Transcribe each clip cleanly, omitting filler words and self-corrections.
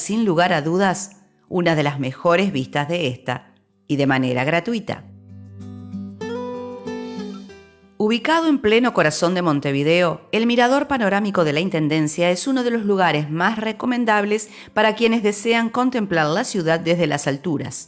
sin lugar a dudas una de las mejores vistas de esta y de manera gratuita. Ubicado en pleno corazón de Montevideo, el mirador panorámico de la Intendencia es uno de los lugares más recomendables para quienes desean contemplar la ciudad desde las alturas.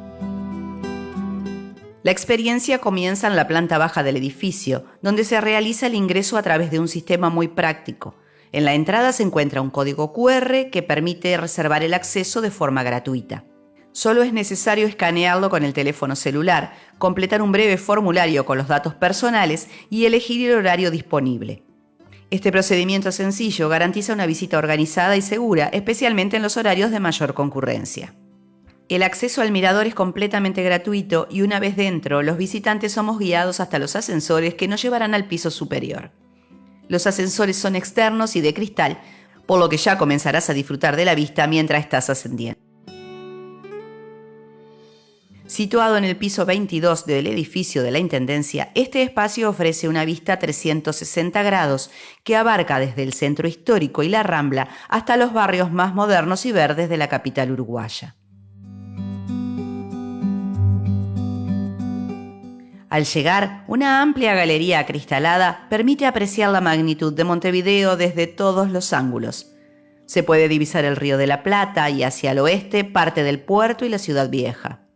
La experiencia comienza en la planta baja del edificio, donde se realiza el ingreso a través de un sistema muy práctico. En la entrada se encuentra un código QR que permite reservar el acceso de forma gratuita. Solo es necesario escanearlo con el teléfono celular, completar un breve formulario con los datos personales y elegir el horario disponible. Este procedimiento sencillo garantiza una visita organizada y segura, especialmente en los horarios de mayor concurrencia. El acceso al mirador es completamente gratuito y una vez dentro, los visitantes somos guiados hasta los ascensores que nos llevarán al piso superior. Los ascensores son externos y de cristal, por lo que ya comenzarás a disfrutar de la vista mientras estás ascendiendo. Situado en el piso 22 del edificio de la Intendencia, este espacio ofrece una vista 360 grados que abarca desde el centro histórico y la Rambla hasta los barrios más modernos y verdes de la capital uruguaya. Al llegar, una amplia galería acristalada permite apreciar la magnitud de Montevideo desde todos los ángulos. Se puede divisar el Río de la Plata y hacia el oeste parte del puerto y la Ciudad Vieja.